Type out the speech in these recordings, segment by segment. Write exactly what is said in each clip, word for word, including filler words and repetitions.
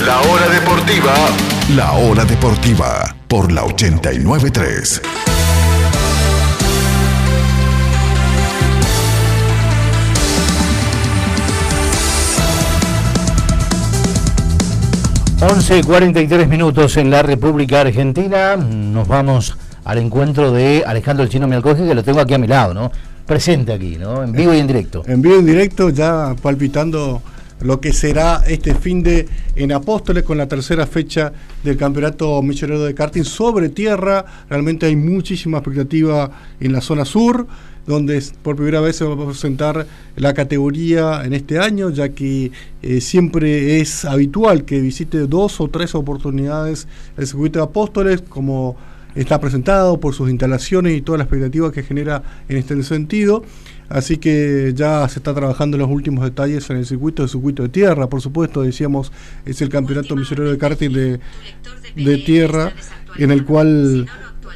La Hora Deportiva. La Hora Deportiva por la ochenta y nueve punto tres. once cuarenta y tres minutos en la República Argentina. Nos vamos al encuentro de Alejandro El Chino Mialcoje, que lo tengo aquí a mi lado, ¿no? Presente aquí, ¿no? En vivo y en directo. En vivo y en directo, ya palpitando lo que será este fin de en Apóstoles con la tercera fecha del Campeonato Millonero de Karting sobre tierra. Realmente hay muchísima expectativa en la zona sur, donde por primera vez se va a presentar la categoría en este año, ya que eh, siempre es habitual que visite dos o tres oportunidades el circuito de Apóstoles, como está presentado por sus instalaciones y toda la expectativa que genera en este sentido. Así que ya se está trabajando en los últimos detalles en el circuito, el circuito de tierra, por supuesto, decíamos, es el Campeonato Millonero de Karting de, de tierra, en el cual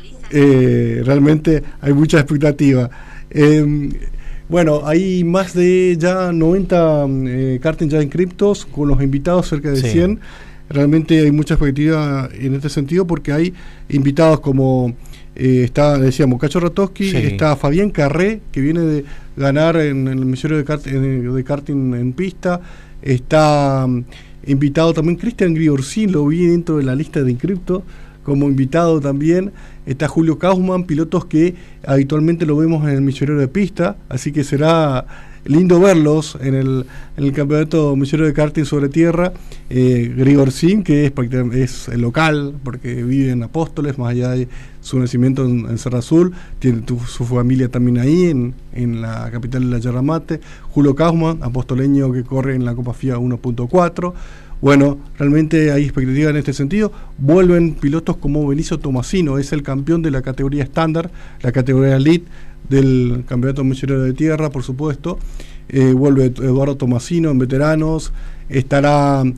eh, realmente hay mucha expectativa. Eh, bueno, hay más de ya noventa eh, karting ya inscriptos, con los invitados cerca de sí. cien. Realmente hay mucha expectativa en este sentido, porque hay invitados como eh, está, decíamos, Cacho Ratowski, sí. Está Fabián Carré, que viene de ganar en, en el Millonero de, kart, en, de karting en pista. Está um, invitado también Cristian Griorcín, lo vi dentro de la lista de inscriptos como invitado también. Está Julio Kaufmann, pilotos que habitualmente lo vemos en el Millonero de pista, así que será lindo verlos en el, en el Campeonato Millonero de Karting sobre tierra. eh, Griorcín, que es, es el local, porque vive en Apóstoles, más allá de su nacimiento en, en Cerro Azul, tiene tu, su familia también ahí en, en la capital de la Yerra Mate. Julio Kaufmann, apostoleño, que corre en la Copa F I A uno punto cuatro. Bueno, realmente hay expectativa en este sentido. Vuelven pilotos como Benicio Tomasino, es el campeón de la categoría estándar, la categoría elite del Campeonato Millonero de Tierra, por supuesto. Eh, vuelve Eduardo Tomasino en veteranos. Estará